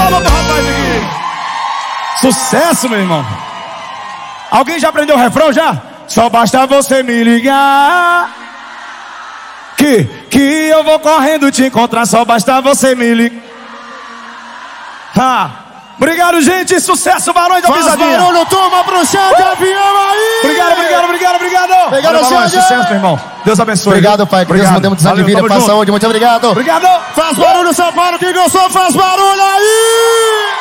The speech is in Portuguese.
palma pro rapaz aqui. Sucesso, meu irmão. Alguém já aprendeu o refrão já? Só basta você me ligar que eu vou correndo te encontrar. Só basta você me ligar. Obrigado, gente. Sucesso, Barões da Pisadinha. Faz barulho, turma, pro chão de avião aí. Obrigado, Xande. sucesso, meu irmão. Deus abençoe. Obrigado, pai. Que Deus mandemos design de vida, paz, saúde. Muito obrigado. Obrigado. Faz barulho, São Paulo. Quem gostou, faz barulho aí.